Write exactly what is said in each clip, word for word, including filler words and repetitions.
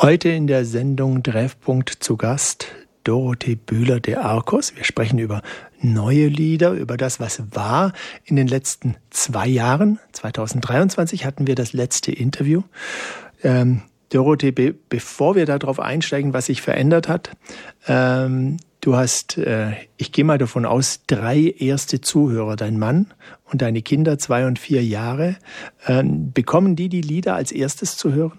Heute in der Sendung Treffpunkt zu Gast Dorothee Bühler de Arcos. Wir sprechen über neue Lieder, über das, was war in den letzten zwei Jahren. zwanzig dreiundzwanzig hatten wir das letzte Interview. Ähm, Dorothee, be- bevor wir darauf einsteigen, was sich verändert hat, ähm, du hast, äh, ich gehe mal davon aus, drei erste Zuhörer, dein Mann und deine Kinder, zwei und vier Jahre. Ähm, bekommen die die Lieder als erstes zu hören?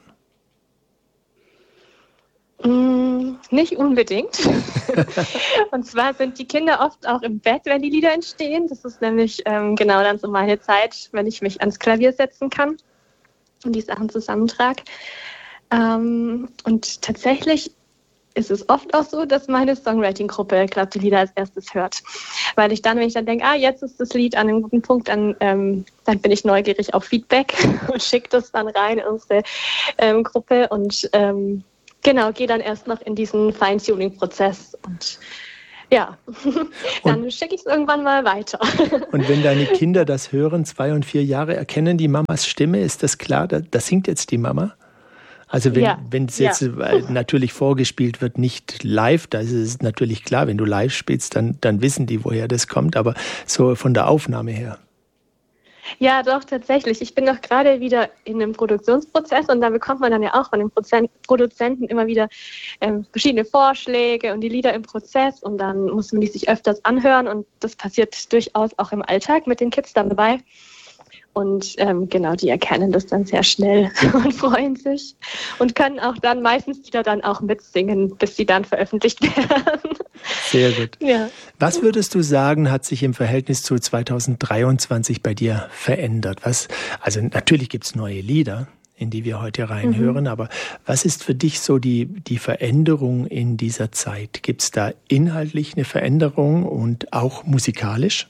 Mm, nicht unbedingt. Und zwar sind die Kinder oft auch im Bett, wenn die Lieder entstehen. Das ist nämlich ähm, genau dann so meine Zeit, wenn ich mich ans Klavier setzen kann und die Sachen zusammentrage. Ähm, und tatsächlich ist es oft auch so, dass meine Songwriting-Gruppe, glaube die Lieder als erstes hört. Weil ich dann, wenn ich dann denke, ah, jetzt ist das Lied an einem guten Punkt, dann, ähm, dann bin ich neugierig auf Feedback und schicke das dann rein in unsere ähm, Gruppe und ähm, genau, gehe dann erst noch in diesen Feintuning-Prozess und ja, dann schicke ich es irgendwann mal weiter. Und wenn deine Kinder das hören, zwei und vier Jahre, erkennen die Mamas Stimme, ist das klar, da, da singt jetzt die Mama? Also wenn, ja, wenn es jetzt ja. natürlich vorgespielt wird, nicht live, da ist es natürlich klar, wenn du live spielst, dann, dann wissen die, woher das kommt, aber so von der Aufnahme her. Ja, doch, tatsächlich. Ich bin doch gerade wieder in einem Produktionsprozess und da bekommt man dann ja auch von den Prozent- Produzenten immer wieder ähm, verschiedene Vorschläge und die Lieder im Prozess und dann muss man die sich öfters anhören und das passiert durchaus auch im Alltag mit den Kids dann dabei. Und ähm, genau, die erkennen das dann sehr schnell und freuen sich und können auch dann meistens wieder dann auch mitsingen, bis sie dann veröffentlicht werden. Sehr gut. Ja. Was würdest du sagen, hat sich im Verhältnis zu zwanzig dreiundzwanzig bei dir verändert? Was, also natürlich gibt es neue Lieder, in die wir heute reinhören, mhm. aber was ist für dich so die, die Veränderung in dieser Zeit? Gibt es da inhaltlich eine Veränderung und auch musikalisch?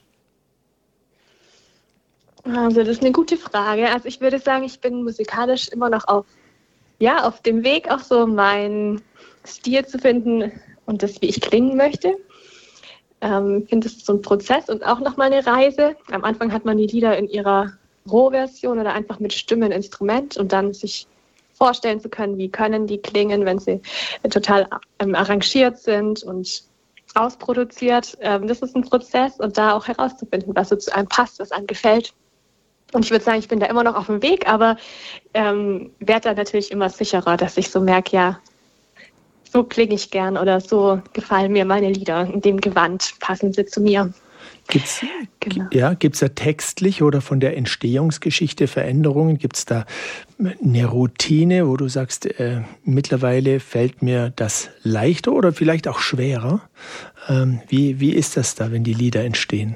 Also das ist eine gute Frage. Also ich würde sagen, ich bin musikalisch immer noch auf, ja, auf dem Weg, auch so meinen Stil zu finden und das, wie ich klingen möchte. Ähm, ich finde, das ist so ein Prozess und auch nochmal eine Reise. Am Anfang hat man die Lieder in ihrer Rohversion oder einfach mit Stimmeninstrument und dann sich vorstellen zu können, wie können die klingen, wenn sie total ähm, arrangiert sind und ausproduziert. Ähm, das ist ein Prozess und da auch herauszufinden, was so zu einem passt, was einem gefällt. Und ich würde sagen, ich bin da immer noch auf dem Weg, aber ähm, werde da natürlich immer sicherer, dass ich so merke, ja, so klinge ich gern oder so gefallen mir meine Lieder. In dem Gewand passen sie zu mir. Gibt's, genau. ja, gibt's da textlich oder von der Entstehungsgeschichte Veränderungen? Gibt es da eine Routine, wo du sagst, äh, mittlerweile fällt mir das leichter oder vielleicht auch schwerer? Ähm, wie, wie ist das da, wenn die Lieder entstehen?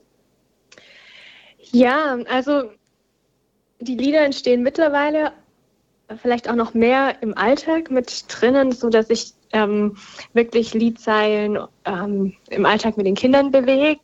Ja, also die Lieder entstehen mittlerweile vielleicht auch noch mehr im Alltag mit drinnen, so dass ich ähm, wirklich Liedzeilen ähm, im Alltag mit den Kindern bewege.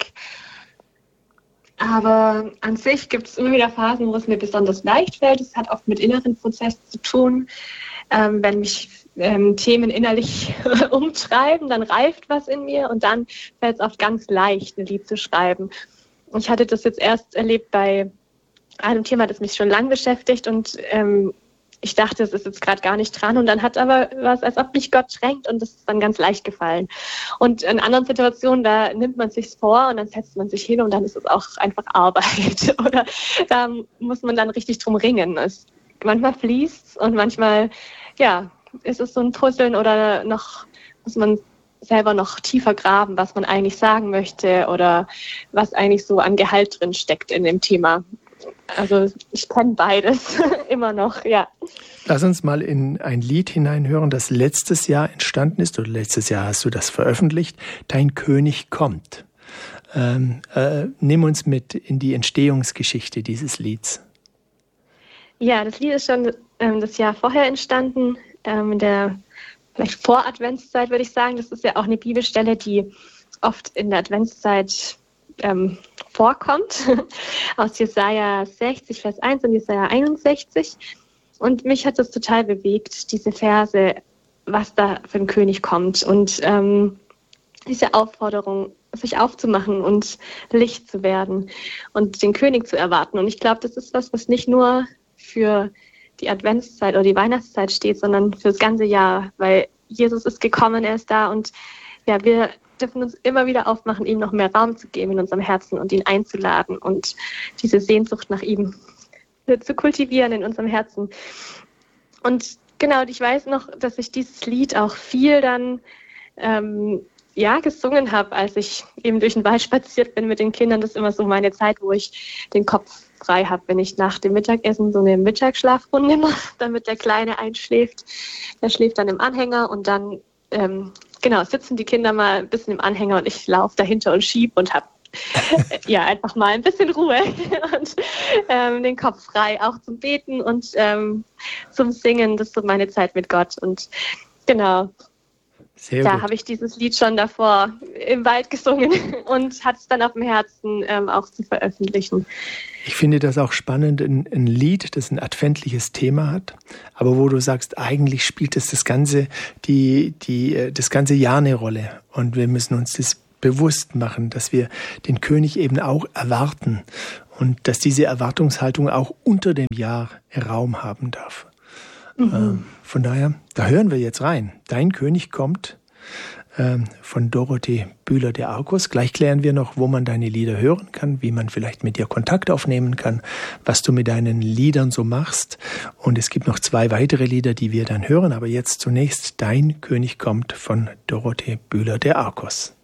Aber an sich gibt es immer wieder Phasen, wo es mir besonders leicht fällt. Es hat oft mit inneren Prozessen zu tun. Ähm, wenn mich ähm, Themen innerlich umtreiben, dann reift was in mir und dann fällt es oft ganz leicht, ein Lied zu schreiben. Ich hatte das jetzt erst erlebt bei einem Thema, das mich schon lange beschäftigt und ähm, ich dachte, es ist jetzt gerade gar nicht dran und dann hat aber was, als ob mich Gott drängt und das ist dann ganz leicht gefallen. Und in anderen Situationen, da nimmt man sich's vor und dann setzt man sich hin und dann ist es auch einfach Arbeit oder da muss man dann richtig drum ringen. Es, manchmal fließt's und manchmal, ja, ist es so ein Puzzeln oder noch muss man selber noch tiefer graben, was man eigentlich sagen möchte oder was eigentlich so an Gehalt drin steckt in dem Thema. Also ich kenne beides immer noch, ja. Lass uns mal in ein Lied hineinhören, das letztes Jahr entstanden ist, oder letztes Jahr hast du das veröffentlicht, Dein König kommt. Ähm, äh, nimm uns mit in die Entstehungsgeschichte dieses Lieds. Ja, das Lied ist schon ähm, das Jahr vorher entstanden, ähm, in der vielleicht Vor-Adventszeit, würde ich sagen. Das ist ja auch eine Bibelstelle, die oft in der Adventszeit ähm, vorkommt, aus Jesaja sechzig, Vers eins und Jesaja einundsechzig. Und mich hat das total bewegt, diese Verse, was da für ein König kommt. Und ähm, diese Aufforderung, sich aufzumachen und Licht zu werden und den König zu erwarten. Und ich glaube, das ist was, was nicht nur für die Adventszeit oder die Weihnachtszeit steht, sondern fürs ganze Jahr, weil Jesus ist gekommen, er ist da und ja, wir dürfen uns immer wieder aufmachen, ihm noch mehr Raum zu geben in unserem Herzen und ihn einzuladen und diese Sehnsucht nach ihm zu kultivieren in unserem Herzen. Und genau, und ich weiß noch, dass ich dieses Lied auch viel dann ähm, ja, gesungen habe, als ich eben durch den Wald spaziert bin mit den Kindern. Das ist immer so meine Zeit, wo ich den Kopf frei habe, wenn ich nach dem Mittagessen so eine Mittagsschlafrunde mache, damit der Kleine einschläft. Der schläft dann im Anhänger und dann ähm, genau, sitzen die Kinder mal ein bisschen im Anhänger und ich laufe dahinter und schieb und habe ja einfach mal ein bisschen Ruhe und ähm, den Kopf frei, auch zum Beten und ähm, zum Singen. Das ist so meine Zeit mit Gott. Und genau, Sehr da habe ich dieses Lied schon davor im Wald gesungen und hatte es dann auf dem Herzen, ähm, auch zu veröffentlichen. Ich finde das auch spannend, ein, ein Lied, das ein adventliches Thema hat, aber wo du sagst, eigentlich spielt es das ganze, die, die, das ganze Jahr eine Rolle. Und wir müssen uns das bewusst machen, dass wir den König eben auch erwarten und dass diese Erwartungshaltung auch unter dem Jahr Raum haben darf. Mhm. Ähm, von daher, da hören wir jetzt rein. Dein König kommt von Dorothee Bühler de Arcos. Gleich klären wir noch, wo man deine Lieder hören kann, wie man vielleicht mit dir Kontakt aufnehmen kann, was du mit deinen Liedern so machst. Und es gibt noch zwei weitere Lieder, die wir dann hören. Aber jetzt zunächst Dein König kommt von Dorothee Bühler de Arcos.